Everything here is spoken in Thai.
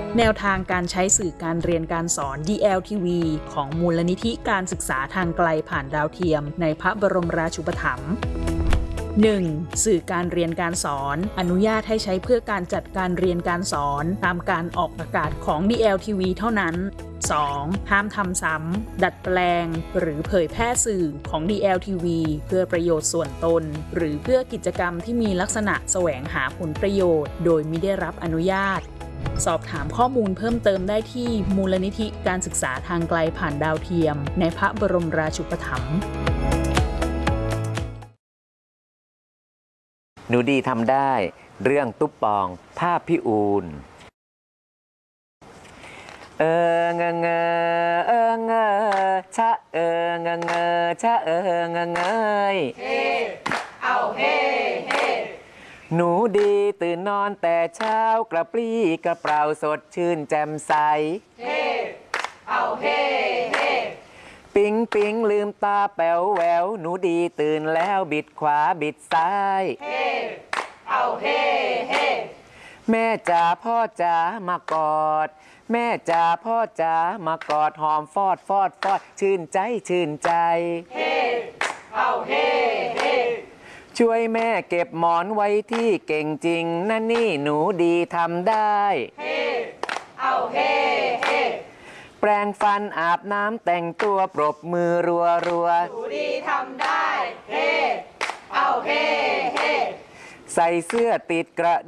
แนวทางการใช้สื่อการเรียนการสอน DLTV ของมูลนิธิการศึกษาทางไกลผ่านดาวเทียมในพระบรมราชูปถัมภ์ 1. สื่อการเรียนการสอนอนุญาตให้ใช้เพื่อการจัดการเรียนการสอนตามการออกอากาศของ DLTV เท่านั้น 2. ห้ามทำซ้ำดัดแปลงหรือเผยแพร่สื่อของ DLTV เพื่อประโยชน์ส่วนตนหรือเพื่อกิจกรรมที่มีลักษณะแสวงหาผลประโยชน์โดยมิได้รับอนุญาตสอบถามข้อมูลเพิ่มเติมได้ที่มูลนิธิการศึกษาทางไกลผ่านดาวเทียมในพระบรมราชูปถัมภ์หนูดีทำได้เรื่องตุ๊บปองภาพพี่อูนเงเงเงชะเงเงชะเงเงยเฮ้เอาเฮ้เฮ้หนูดีตื่นนอนแต่เช้ากระปรี้กระเปร่าสดชื่นแจ่มใสเฮ้เอาเฮ้เฮ้ปิ๊งปิ๊งลืมตาแป๋วแหววหนูดีตื่นแล้วบิดขวาบิดซ้ายเฮ้เอาเฮ้เฮ้แม่จ๋าพ่อจ๋ามากอดแม่จ๋าพ่อจ๋ามากอดหอมฟอดฟอดฟอดชื่นใจชื่นใจเฮ้เอาเฮ้เฮ้ช่วยแม่เก็บหมอนไว้ที่เก่งจริงนะนี่หนูดีทำได้เฮ้เอาเฮ้เฮ้แปรงฟันอาบน้ำแต่งตัวปรบมือรัวรัวหนูดีทำได้เฮ้เอาเฮ้เฮ้ใส่เสื้อติดกระ